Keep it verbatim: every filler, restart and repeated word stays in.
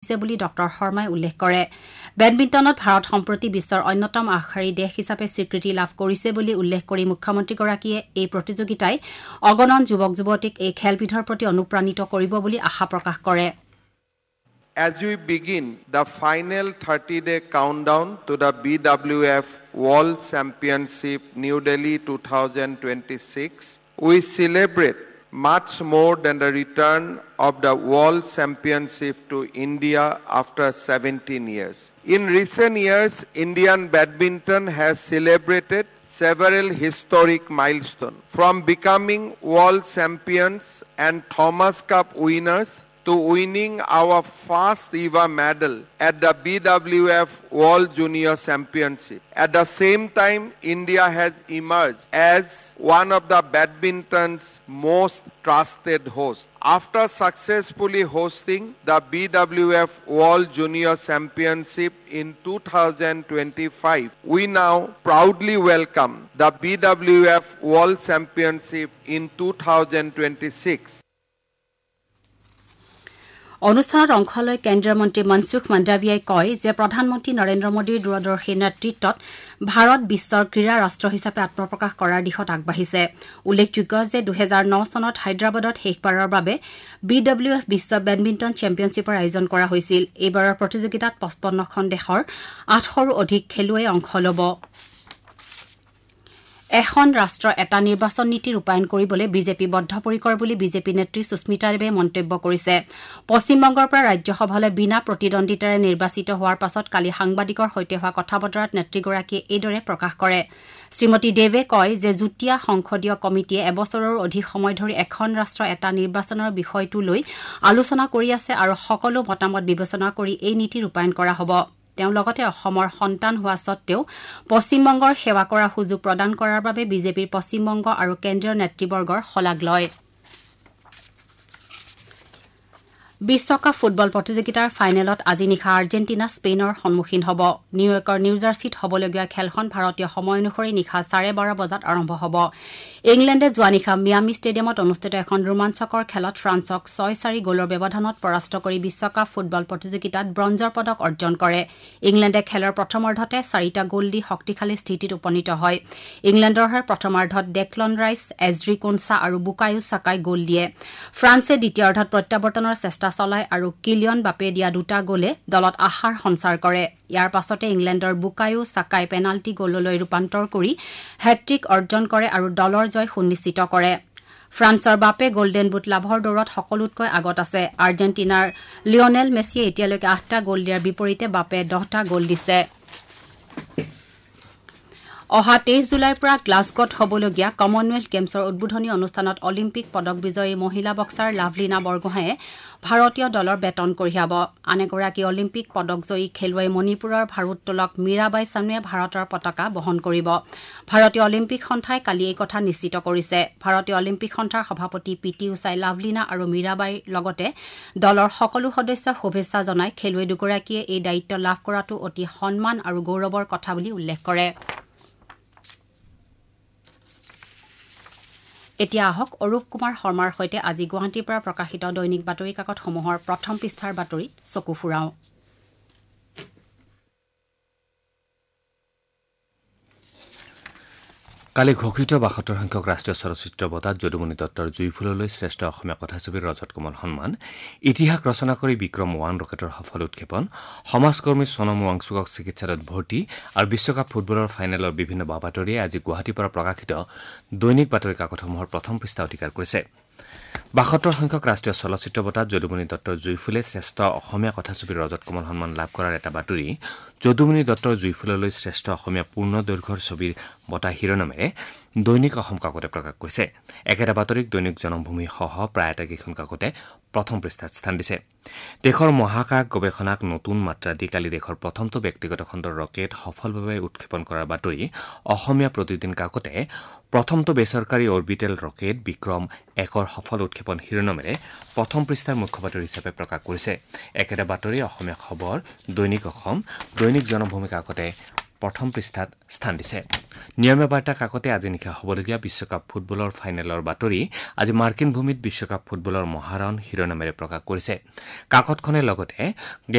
হৈছে বুলি ডক্টৰ শৰ্মাই উল্লেখ কৰে বেডমিণ্টনত ভাৰত সম্প্ৰতি বিশ্বৰ অন্যতম আগশাৰী দেশ হিচাপে স্বীকৃতি লাভ কৰিছে বুলি উল্লেখ কৰি মুখ্যমন্ত্ৰীগৰাকীয়ে এই প্ৰতিযোগিতাই অগণন যুৱক যুৱতীক এই খেলবিধৰ প্ৰতি অনুপ্ৰাণিত কৰিব বুলি আশা প্ৰকাশ কৰে As we begin the final thirty-day countdown to the B W F World Championship New Delhi twenty twenty-six, we celebrate much more than the return of the World Championship to India after seventeen years. In recent years, Indian badminton has celebrated several historic milestones, from becoming world champions and Thomas Cup winners to winning our first ever medal at the B W F World Junior Championship. At the same time, India has emerged as one of the badminton's most trusted hosts. After successfully hosting the B W F World Junior Championship in two thousand twenty-five, we now proudly welcome the B W F World Championship in two thousand twenty-six. অনুষ্ঠানত অংশ লৈ কেন্দ্ৰীয় মন্ত্ৰী মনসুখ মাণ্ডাভিয়াই কয় যে প্ৰধানমন্ত্ৰী নৰেন্দ্ৰ মোদীৰ দূৰদৰ্শী নেতৃত্বত ভাৰত বিশ্বৰ ক্ৰীড়া ৰাষ্ট্ৰ হিচাপে আত্মপ্ৰকাশ কৰাৰ দিশত আগবাঢ়িছে উল্লেখযোগ্য যে দুই হাজাৰ ন চনত হায়দৰাবাদত শেষবাৰৰ বাবে বি ডব্লিউ এফ বিশ্ব বেডমিণ্টন চেম্পিয়নশ্বিপৰ আয়োজন কৰা হৈছিল এইবাৰৰ প্ৰতিযোগিতাত পঁচপন্নখন দেশৰ আঠশৰো অধিক খেলুৱৈয়ে অংশ ল'ব এখন ৰাষ্ট্ৰ এটা নিৰ্বাচন নীতি ৰূপায়ণ কৰিবলৈ বিজেপি বদ্ধপৰিকৰ বুলি বিজেপি নেত্ৰী সুস্মিতা দেৱে মন্তব্য কৰিছে পশ্চিমবংগৰ পৰা ৰাজ্যসভালৈ বিনা প্ৰতিদ্বন্দ্বিতাৰে নিৰ্বাচিত হোৱাৰ পাছত কালি সাংবাদিকৰ সৈতে হোৱা কথাবতৰাত নেত্ৰীগৰাকীয়ে এইদৰে প্ৰকাশ কৰে শ্ৰীমতী দেৱে কয় যে যুটীয়া সংসদীয় কমিটিয়ে এবছৰৰ অধিক সময় ধৰি এখন ৰাষ্ট্ৰ এটা নিৰ্বাচনৰ বিষয়টো লৈ আলোচনা কৰি আছে আৰু সকলো মতামত বিবেচনা কৰি এই নীতি ৰূপায়ণ কৰা হ'ব তেওঁ লগতে অসমৰ সন্তান হোৱা সত্ত্বেও পশ্চিমবংগৰ সেৱা কৰা সুযোগ প্ৰদান কৰাৰ বাবে বিজেপিৰ পশ্চিমবংগ আৰু কেন্দ্ৰীয় নেতৃবৰ্গৰ শলাগ লয় বিশ্বকাপ ফুটবল প্ৰতিযোগিতাৰ ফাইনেলত আজি নিশা আৰ্জেণ্টিনা স্পেইনৰ সন্মুখীন হ'ব নিউয়ৰ্কৰ নিউজাৰ্চিত হ'বলগীয়া খেলখন ভাৰতীয় সময় অনুসৰি নিশা চাৰে বাৰ বজাত আৰম্ভ হ'ব ইংলেণ্ডে যোৱা নিশা মিয়ামি ষ্টেডিয়ামত অনুষ্ঠিত এখন ৰোমাঞ্চকৰ খেলত ফ্ৰান্সক ছয় চাৰি গ'লৰ ব্যৱধানত পৰাস্ত কৰি বিশ্বকাপ ফুটবল প্ৰতিযোগিতাত ব্ৰঞ্জৰ পদক অৰ্জন কৰে ইংলেণ্ডে খেলৰ প্ৰথমাৰ্ধতে চাৰিটা গ'ল দি শক্তিশালী স্থিতিত উপনীত হয় ইংলেণ্ডৰ হৈ প্ৰথমাৰ্ধত ডেকলন ৰাইচ এজৰি কোনছা আৰু বুকায়ো সাকাই গ'ল দিয়ে ফ্ৰান্সে দ্বিতীয়াৰ্ধত প্ৰত্যাৱৰ্তনৰ চেষ্টা চলাই আৰু কিলিয়ন বাপে দিয়া দুটা গ'লে দলত আশাৰ সঞ্চাৰ কৰে ইয়াৰ পাছতে ইংলেণ্ডৰ বুকায়ো সাকাই পেনাল্টি গ'ললৈ ৰূপান্তৰ কৰি হেট্ৰিক অৰ্জন কৰে আৰু দলৰ জয় সুনিশ্চিত কৰে ফ্ৰান্সৰ বাপে গোল্ডেন বুট লাভৰ দৌৰত সকলোতকৈ আগত আছে আৰ্জেণ্টিনাৰ লিঅনেল মেছিয়ে এতিয়ালৈকে আঠটা গ'ল দিয়াৰ বিপৰীতে বাপে দহটা গ'ল দিছে অহা তেইছ জুলাইৰ পৰা গ্লাছগোত হ'বলগীয়া কমনৱেলথ গেমছৰ উদ্বোধনী অনুষ্ঠানত অলিম্পিক পদক বিজয়ী মহিলা বক্সাৰ লাভলীনা বৰগোহাঁয়ে ভাৰতীয় দলৰ বেটন কঢ়িয়াব আন এগৰাকী অলিম্পিক পদকজয়ী খেলুৱৈ মণিপুৰৰ ভাৰোত্তোলক মীৰাবাই চানুৱে ভাৰতৰ পতাকা বহন কৰিব ভাৰতীয় অলিম্পিক সন্থাই কালি এই কথা নিশ্চিত কৰিছে ভাৰতীয় অলিম্পিক সন্থাৰ সভাপতি পি টি উষাই লাভলীনা আৰু মীৰাবাইৰ লগতে দলৰ সকলো সদস্যক শুভেচ্ছা জনাই খেলুৱৈ দুগৰাকীয়ে এই দায়িত্ব লাভ কৰাটো অতি সন্মান আৰু গৌৰৱৰ কথা বুলি উল্লেখ কৰে এতিয়া আহক অৰূপ কুমাৰ শৰ্মাৰ সৈতে আজি গুৱাহাটীৰ পৰা প্ৰকাশিত দৈনিক বাতৰি কাকতসমূহৰ প্ৰথম পৃষ্ঠাৰ বাতৰিত চকু ফুৰাওঁ কালি ঘোষিত বাসত্তৰ সংখ্যক ৰাষ্ট্ৰীয় চলচ্চিত্ৰ বঁটাত যদুমণি দত্তৰ জুইফুললৈ শ্ৰেষ্ঠ অসমীয়া কথাছবিৰ ৰজত কমল সন্মান ইতিহাস ৰচনা কৰি বিক্ৰম ওৱান ৰকেটৰ সফল উৎক্ষেপন সমাজকৰ্মী সোণম ৱাংচুকক চিকিৎসালয়ত ভৰ্তি আৰু বিশ্বকাপ ফুটবলৰ ফাইনেলৰ বিভিন্ন বা বাতৰিয়ে আজি গুৱাহাটীৰ পৰা প্ৰকাশিত দৈনিক বাতৰি কাকতসমূহৰ প্ৰথম পৃষ্ঠা অধিকাৰ কৰিছে বাসত্তৰ সংখ্যক ৰাষ্ট্ৰীয় চলচ্চিত্ৰ বঁটাত যদুমণি দত্তৰ জুইফুলে শ্ৰেষ্ঠ অসমীয়া কথাছবিৰ ৰজত কমল সন্মান লাভ কৰাৰ এটা বাতৰি যদুমণি দত্তৰ জুইফুললৈ শ্ৰেষ্ঠ অসমীয়া পূৰ্ণ দৈৰ্ঘ্যৰ ছবিৰ বঁটা শিৰোনামেৰে দৈনিক অসম কাকতে প্ৰকাশ কৰিছে একেটা বাতৰিক দৈনিক জনমভূমিসহ প্ৰায় আটাইকেইখন কাকতে প্ৰথম পৃষ্ঠাত স্থান দিছে দেশৰ মহাকাশ গৱেষণাক নতুন মাত্ৰা দি কালি দেশৰ প্ৰথমটো ব্যক্তিগত খণ্ডৰ ৰকেট সফলভাৱে উৎক্ষেপণ কৰাৰ বাতৰি অসমীয়া প্ৰতিদিন কাকতে প্ৰথমটো বেচৰকাৰী অৰ্বিটেল ৰকেট বিক্ৰম একৰ সফল উৎক্ষেপণ শিৰোনামেৰে প্ৰথম পৃষ্ঠাৰ মুখ্য বাতৰি হিচাপে প্ৰকাশ কৰিছে একেটা বাতৰি অসমীয়া খবৰ দৈনিক অসম দৈনিক জনমভূমি কাকতে প্ৰথম পৃষ্ঠাত স্থান দিছে নিয়মীয়া বাৰ্তা কাকতে আজি নিশা হ'বলগীয়া বিশ্বকাপ ফুটবলৰ ফাইনেলৰ বাতৰি আজি মাৰ্কিন ভূমিত বিশ্বকাপ ফুটবলৰ মহাৰণ শিৰোনামেৰে প্ৰকাশ কৰিছে কাকতখনে লগতে